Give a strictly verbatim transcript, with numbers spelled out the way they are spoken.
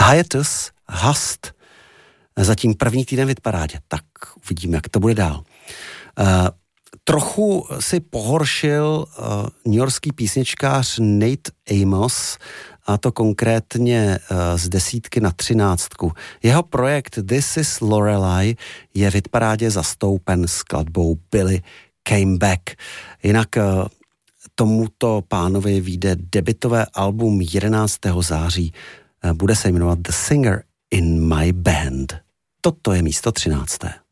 Hiatus Hast. Zatím první týden v hitparádě. Tak uvidíme, jak to bude dál. Uh, trochu si pohoršil uh, newyorský písničkář Nate Amos, a to konkrétně uh, z desítky na třináctku. Jeho projekt This is Lorelei je v hitparádě zastoupen skladbou Billy Came Back. Jinak uh, tomuto pánovi vyjde debutové album jedenáctého září. Uh, bude se jmenovat The Singer in My Band. Toto je místo třinácté.